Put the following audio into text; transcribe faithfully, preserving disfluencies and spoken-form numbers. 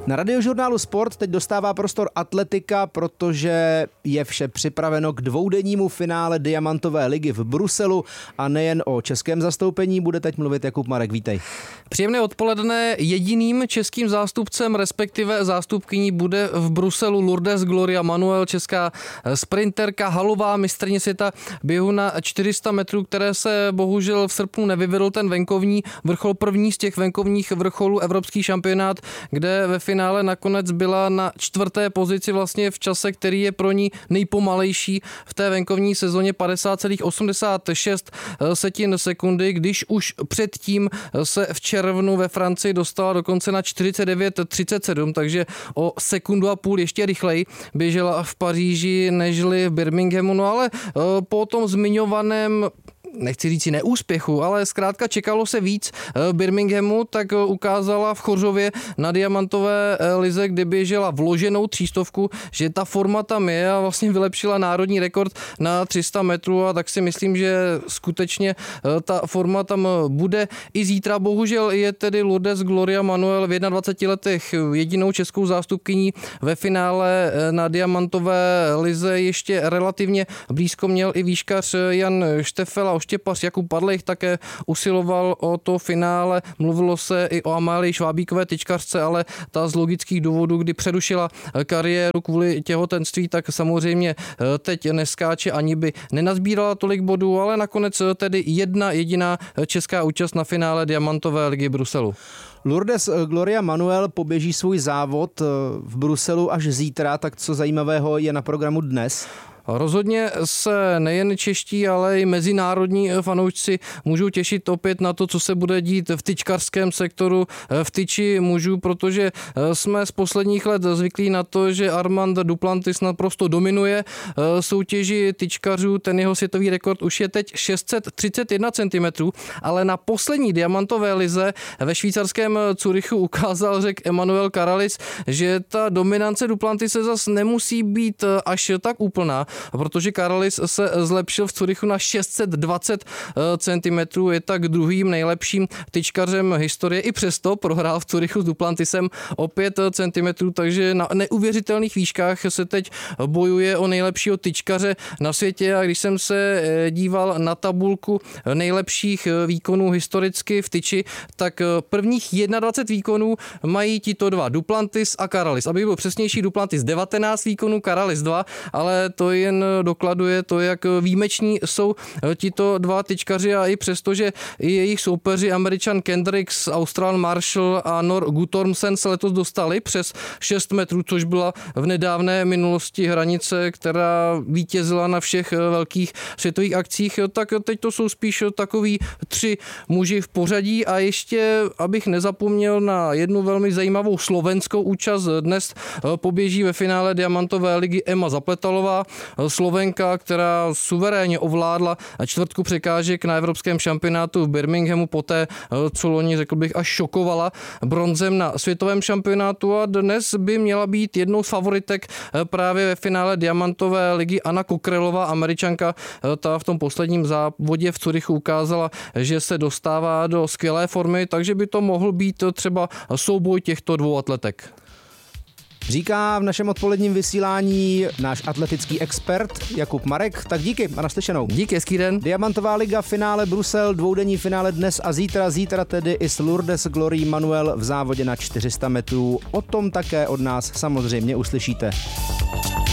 Na Radiožurnálu Sport teď dostává prostor atletika, protože je vše připraveno k dvoudennímu finále Diamantové ligy v Bruselu a nejen o českém zastoupení bude teď mluvit Jakub Marek. Vítej. Příjemné odpoledne. Jediným českým zástupcem, respektive zástupkyní bude v Bruselu Lourdes Gloria Manuel, česká sprinterka, halová mistryně světa běhu na čtyři sta metrů, které se bohužel v srpnu nevyvedl ten venkovní vrchol, první z těch venkovních vrcholů, evropský šampionát, kde ve finále nakonec byla na čtvrté pozici vlastně v čase, který je pro ní nejpomalejší v té venkovní sezóně, padesát celá osmdesát šest sekundy, když už předtím se v červnu ve Francii dostala dokonce na čtyřicet devět třicet sedm, takže o sekundu a půl ještě rychleji běžela v Paříži nežli v Birminghamu, no ale po tom zmiňovaném nechci říct neúspěchu, ale zkrátka čekalo se víc v Birminghamu, tak ukázala v Chořově na Diamantové lize, kde běžela vloženou třístovku, že ta forma tam je a vlastně vylepšila národní rekord na tři sta metrů a tak si myslím, že skutečně ta forma tam bude i zítra. Bohužel je tedy Lourdes Gloria Manuel v dvaceti jedné letech jedinou českou zástupkyní ve finále na Diamantové lize. Ještě relativně blízko měl i výškař Jan Štefel a Štěpař Jakub Padlejch také usiloval o to finále. Mluvilo se i o Amálii Švábíkové tyčkařce, ale ta z logických důvodů, kdy přerušila kariéru kvůli těhotenství, tak samozřejmě teď neskáče, ani by nenazbírala tolik bodů, ale nakonec tedy jedna jediná česká účast na finále Diamantové ligy Bruselu. Lourdes Gloria Manuel poběží svůj závod v Bruselu až zítra, tak co zajímavého je na programu dnes? Rozhodně se nejen čeští, ale i mezinárodní fanoušci můžou těšit opět na to, co se bude dít v tyčkařském sektoru v tyči mužů, protože jsme z posledních let zvyklí na to, že Armand Duplantis naprosto dominuje soutěži tyčkařů. Ten jeho světový rekord už je teď šest set třicet jedna centimetrů, ale na poslední Diamantové lize ve švýcarském Curychu ukázal, řekl Emanuel Karalis, že ta dominance Duplantise zas nemusí být až tak úplná, protože Karalis se zlepšil v Curychu na šest set dvacet centimetrů, je tak druhým nejlepším tyčkařem historie, i přesto prohrál v Curychu s Duplantisem o pět centimetrů, takže na neuvěřitelných výškách se teď bojuje o nejlepšího tyčkaře na světě a když jsem se díval na tabulku nejlepších výkonů historicky v tyči, tak prvních dvacet jedna výkonů mají tito dva, Duplantis a Karalis. Abych byl přesnější, Duplantis devatenáct výkonů, Karalis dva, ale to je jen dokladuje to, jak výjimeční jsou tito dva tyčkaři a i přesto, že i jejich soupeři Američan Kendricks, Austral Marshall a Nor Guttormsen se letos dostali přes šest metrů, což byla v nedávné minulosti hranice, která vítězila na všech velkých světových akcích, tak teď to jsou spíš takový tři muži v pořadí a ještě, abych nezapomněl na jednu velmi zajímavou slovenskou účast, dnes poběží ve finále Diamantové ligy Ema Zapletalová, Slovenka, která suverénně ovládla čtvrtku překážek na evropském šampionátu v Birminghamu, poté, co loni, řekl bych, až šokovala bronzem na světovém šampionátu a dnes by měla být jednou z favoritek právě ve finále Diamantové ligy Anna Kokrelová, Američanka. Ta v tom posledním závodě v Curychu ukázala, že se dostává do skvělé formy, takže by to mohl být třeba souboj těchto dvou atletek. Říká v našem odpoledním vysílání náš atletický expert Jakub Marek. Tak díky a naslyšenou. Díky, hezký den. Diamantová liga, finále Brusel, dvoudenní finále dnes a zítra. Zítra tedy i s Lourdes Gloria Manuel v závodě na čtyři sta metrů. O tom také od nás samozřejmě uslyšíte.